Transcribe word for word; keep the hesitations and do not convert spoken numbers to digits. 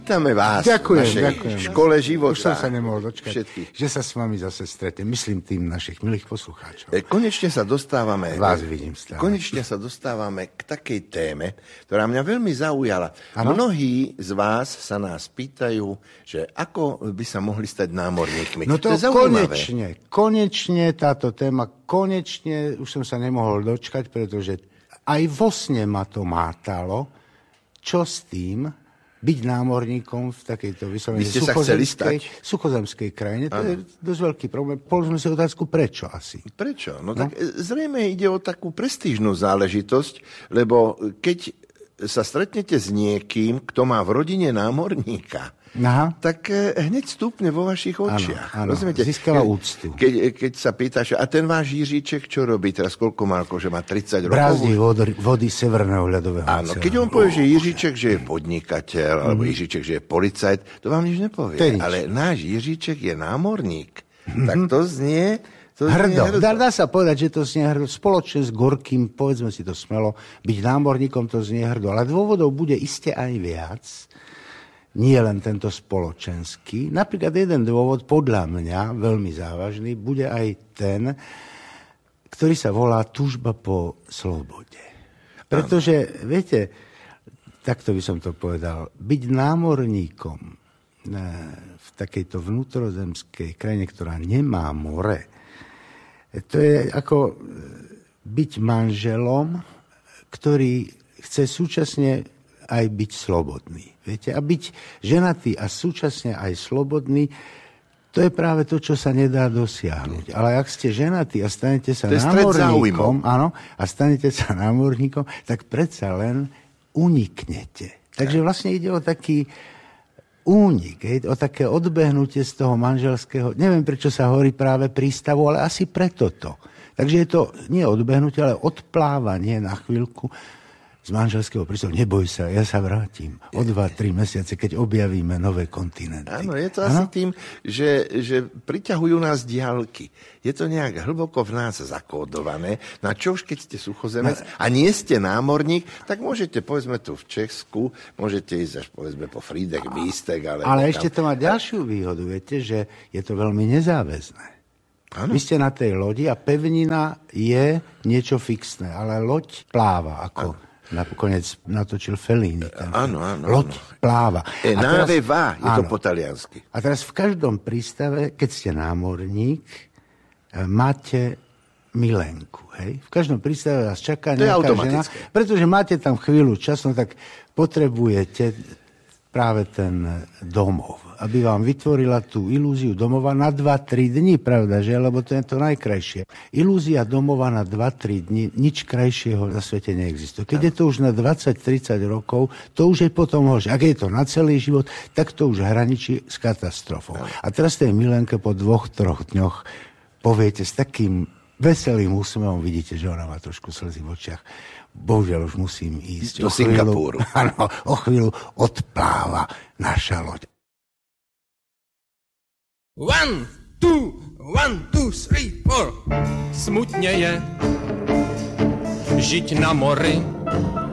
vítame vás ďakujem, v našej ďakujem. škole života. Už som sa nemohol dočkať, Všetkých. že sa s vami zase stretnem. Myslím tým našich milých poslucháčov. Konečne sa dostávame... Vás vidím stále. Konečne sa dostávame k takej téme, ktorá mňa veľmi zaujala. Ano? Mnohí z vás sa nás pýtajú, že ako by sa mohli stať námorníkmi. No to, to je konečne, konečne táto téma, konečne už som sa nemohol dočkať, pretože aj vo sne ma to mátalo, čo s tým byť námorníkom v takejto vyslovene suchozemskej, suchozemskej krajine. To ano. Je dosť veľký problém. Položme si otázku, prečo asi. Prečo? No, no tak zrejme ide o takú prestížnú záležitosť, lebo keď sa stretnete s niekým, kto má v rodine námorníka, aha. tak hneď stúpne vo vašich očiach. Áno, áno. Získala úctu. Keď, keď sa pýtaš, a ten váš Jiříček čo robí? Teraz koľko má, že má tridsať rokov? Brázdí vody, vody Severného ľadového oceánu. Áno, keď on povie, že Jiříček, že je podnikateľ, mm. alebo Jiříček, že je policajt, to vám nič nepovie. Nič. Ale náš Jiříček je námorník. Mm-hmm. Tak to znie... To hrdo. Dá, dá sa povedať, že to znie hrdo. Spoločne s Gorkým, povedzme si to smelo, byť námorníkom to znie hrdo. Ale dôvodov bude iste aj viac. Nie len tento spoločenský. Napríklad jeden dôvod, podľa mňa, veľmi závažný, bude aj ten, ktorý sa volá túžba po slobode. Pretože, viete, takto by som to povedal, byť námorníkom v takejto vnútrozemskej krajine, ktorá nemá more, to je ako byť manželom, ktorý chce súčasne aj byť slobodný. Viete? A byť ženatý a súčasne aj slobodný, to je práve to, čo sa nedá dosiahnuť. Ale ak ste ženatí a stanete sa námorníkom, áno, a stanete sa námorníkom, tak predsa len uniknete. Takže vlastne ide o taký únik, hej, o také odbehnutie z toho manželského, neviem, prečo sa hovorí práve prístavu, ale asi preto to. Takže je to nie odbehnutie, ale odplávanie na chvíľku z manželského prístavu. Neboj sa, ja sa vrátim o dva, tri mesiace, keď objavíme nové kontinenty. Áno, je to ano? Asi tým, že, že priťahujú nás diaľky. Je to nejak hlboko v nás zakódované. Na čo už, keď ste suchozemec no. a nie ste námorník, tak môžete, povedzme tu v Česku, môžete ísť až, povedzme, po Frýdek, Místek. Ale, ale ešte to má ďalšiu výhodu, viete, že je to veľmi nezáväzné. Ano. Vy ste na tej lodi a pevnina je niečo fixné, ale loď pláva, ako... Ano. Nakoniec natočil Fellini. Áno, áno. Loď pláva. E, náve va, je áno. to po taliansky. A teraz v každom prístave, keď ste námorník, máte milenku. Hej? V každom prístave vás čaká to nejaká žena. Pretože máte tam chvíľu času, tak potrebujete práve ten domov, aby vám vytvorila tú ilúziu domova na dva tri dni, pravda, že? Lebo to je to najkrajšie. Ilúzia domova na dva tri dni, nič krajšieho na svete neexistuje. Keď je to už na dvadsať tridsať rokov, to už je potom horšie. Ak je to na celý život, tak to už hraničí s katastrofou. A teraz tej milenke po dvoch, troch dňoch poviete s takým veselým úsmevom, vidíte, že ona má trošku slzy v očiach. Bohužiaľ už musím ísť. Do Singapúru. Áno, o chvíľu odpláva naša loď. One, two, one, two, three, four. Smutne je žiť na mori,